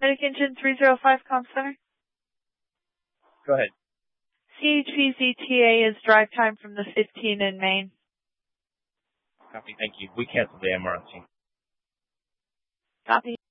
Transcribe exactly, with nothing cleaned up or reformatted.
Medic Engine three zero five Comm Center. Go ahead. C H V Z T A is drive time from the fifteen in Maine. Copy, thank you. We canceled the M R L T. Copy.